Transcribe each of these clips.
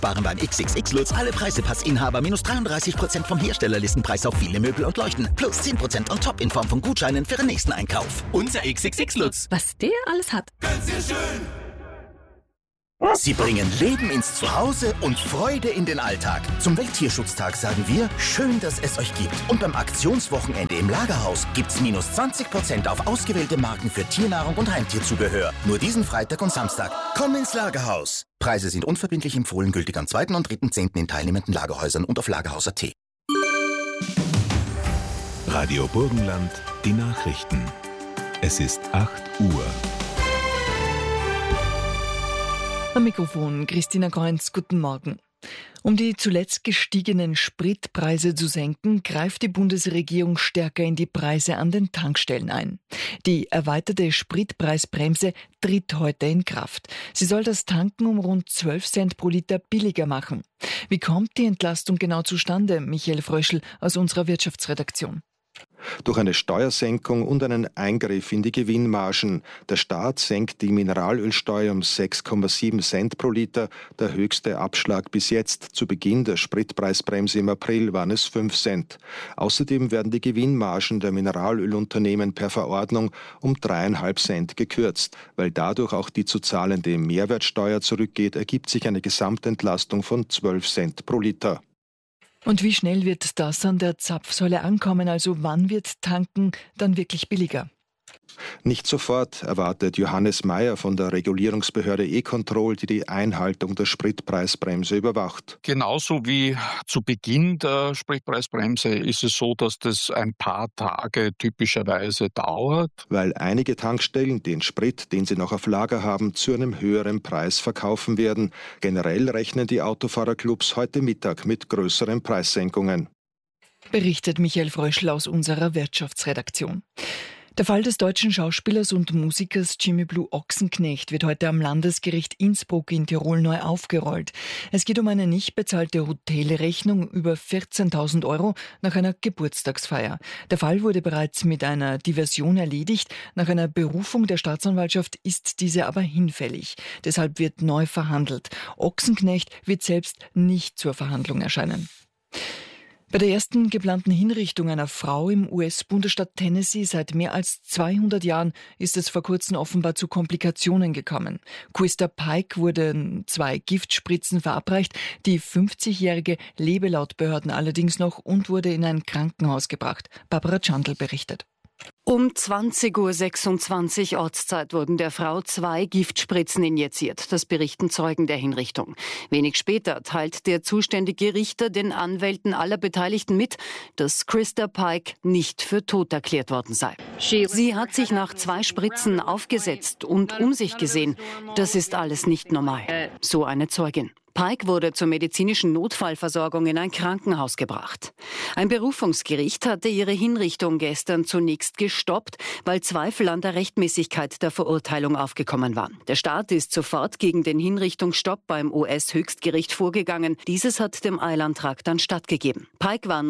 Warenbeim XXX Lutz, alle Preise-Pass-Inhaber minus 33% vom Herstellerlistenpreis auf viele Möbel und Leuchten. Plus 10% on top in Form von Gutscheinen für den nächsten Einkauf. Unser XXX Lutz. Was der alles hat. Ganz schön. Sie bringen Leben ins Zuhause und Freude in den Alltag. Zum Welttierschutztag sagen wir, schön, dass es euch gibt. Und beim Aktionswochenende im Lagerhaus gibt's minus 20% auf ausgewählte Marken für Tiernahrung und Heimtierzubehör. Nur diesen Freitag und Samstag. Komm ins Lagerhaus. Preise sind unverbindlich empfohlen, gültig am 2. und 3.10. in teilnehmenden Lagerhäusern und auf Lagerhaus.at. Radio Burgenland, die Nachrichten. Es ist 8 Uhr. Am Mikrofon Christina Kreunz, guten Morgen. Um die zuletzt gestiegenen Spritpreise zu senken, greift die Bundesregierung stärker in die Preise an den Tankstellen ein. Die erweiterte Spritpreisbremse tritt heute in Kraft. Sie soll das Tanken um rund 12 Cent pro Liter billiger machen. Wie kommt die Entlastung genau zustande? Michael Fröschl aus unserer Wirtschaftsredaktion. Durch eine Steuersenkung und einen Eingriff in die Gewinnmargen. Der Staat senkt die Mineralölsteuer um 6,7 Cent pro Liter, der höchste Abschlag bis jetzt. Zu Beginn der Spritpreisbremse im April waren es 5 Cent. Außerdem werden die Gewinnmargen der Mineralölunternehmen per Verordnung um 3,5 Cent gekürzt. Weil dadurch auch die zu zahlende Mehrwertsteuer zurückgeht, ergibt sich eine Gesamtentlastung von 12 Cent pro Liter. Und wie schnell wird das an der Zapfsäule ankommen? Also wann wird Tanken dann wirklich billiger? Nicht sofort, erwartet Johannes Mayer von der Regulierungsbehörde E-Control, die die Einhaltung der Spritpreisbremse überwacht. Genauso wie zu Beginn der Spritpreisbremse ist es so, dass das ein paar Tage typischerweise dauert. Weil einige Tankstellen den Sprit, den sie noch auf Lager haben, zu einem höheren Preis verkaufen werden. Generell rechnen die Autofahrerclubs heute Mittag mit größeren Preissenkungen. Berichtet Michael Fröschl aus unserer Wirtschaftsredaktion. Der Fall des deutschen Schauspielers und Musikers Jimmy Blue Ochsenknecht wird heute am Landesgericht Innsbruck in Tirol neu aufgerollt. Es geht um eine nicht bezahlte Hotelrechnung über 14.000 € nach einer Geburtstagsfeier. Der Fall wurde bereits mit einer Diversion erledigt. Nach einer Berufung der Staatsanwaltschaft ist diese aber hinfällig. Deshalb wird neu verhandelt. Ochsenknecht wird selbst nicht zur Verhandlung erscheinen. Bei der ersten geplanten Hinrichtung einer Frau im US-Bundesstaat Tennessee seit mehr als 200 Jahren ist es vor kurzem offenbar zu Komplikationen gekommen. Christa Pike wurden 2 Giftspritzen verabreicht. Die 50-Jährige lebe laut Behörden allerdings noch und wurde in ein Krankenhaus gebracht. Barbara Chandl berichtet. Um 20.26 Uhr Ortszeit wurden der Frau 2 Giftspritzen injiziert. Das berichten Zeugen der Hinrichtung. Wenig später teilt der zuständige Richter den Anwälten aller Beteiligten mit, dass Christa Pike nicht für tot erklärt worden sei. Sie hat sich nach 2 Spritzen aufgesetzt und um sich gesehen. Das ist alles nicht normal. So eine Zeugin. Pike wurde zur medizinischen Notfallversorgung in ein Krankenhaus gebracht. Ein Berufungsgericht hatte ihre Hinrichtung gestern zunächst gestoppt, weil Zweifel an der Rechtmäßigkeit der Verurteilung aufgekommen waren. Der Staat ist sofort gegen den Hinrichtungsstopp beim US-Höchstgericht vorgegangen. Dieses hat dem Eilantrag dann stattgegeben. Pike war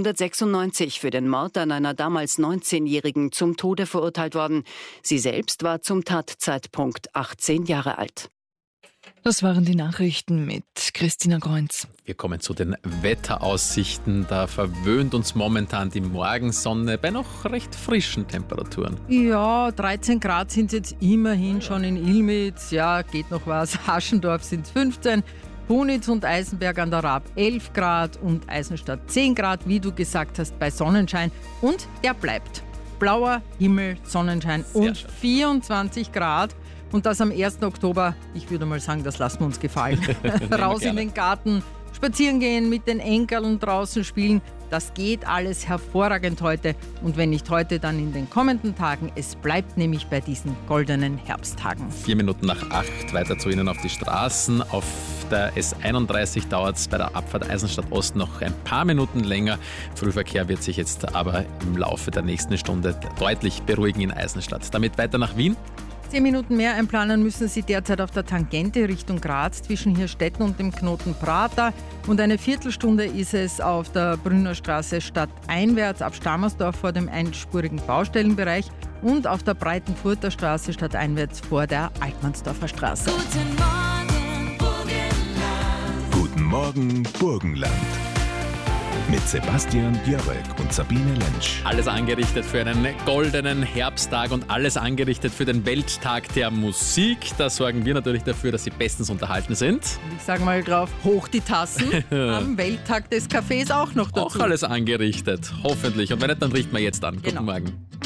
1996 für den Mord an einer damals 19-Jährigen zum Tode verurteilt worden. Sie selbst war zum Tatzeitpunkt 18 Jahre alt. Das waren die Nachrichten mit Christina Kreunz. Wir kommen zu den Wetteraussichten. Da verwöhnt uns momentan die Morgensonne bei noch recht frischen Temperaturen. Ja, 13 Grad sind jetzt immerhin schon in Ilmitz. Ja, geht noch was. Haschendorf sind 15. Punitz und Eisenberg an der Raab 11 Grad und Eisenstadt 10 Grad, wie du gesagt hast, bei Sonnenschein. Und der bleibt. Blauer Himmel, Sonnenschein und 24 Grad. Und das am 1. Oktober, ich würde mal sagen, das lassen wir uns gefallen. Raus in den Garten, spazieren gehen, mit den Enkeln draußen spielen. Das geht alles hervorragend heute. Und wenn nicht heute, dann in den kommenden Tagen. Es bleibt nämlich bei diesen goldenen Herbsttagen. 4 Minuten nach 8 weiter zu Ihnen auf die Straßen. Auf der S31 dauert es bei der Abfahrt Eisenstadt Ost noch ein paar Minuten länger. Frühverkehr wird sich jetzt aber im Laufe der nächsten Stunde deutlich beruhigen in Eisenstadt. Damit weiter nach Wien. 10 Minuten mehr einplanen müssen Sie derzeit auf der Tangente Richtung Graz zwischen Hirstetten und dem Knoten Prater. Und eine Viertelstunde ist es auf der Brünner Straße stadteinwärts ab Stammersdorf vor dem einspurigen Baustellenbereich und auf der Breitenfurter Straße stadteinwärts vor der Altmannsdorfer Straße. Guten Morgen, Burgenland. Morgen Burgenland. Mit Sebastian Björk und Sabine Lentsch. Alles angerichtet für einen goldenen Herbsttag und alles angerichtet für den Welttag der Musik. Da sorgen wir natürlich dafür, dass Sie bestens unterhalten sind. Ich sage mal drauf, hoch die Tassen. Am Welttag des Kaffees auch noch dazu. Auch alles angerichtet, hoffentlich. Und wenn nicht, dann riecht man jetzt an. Genau. Guten Morgen.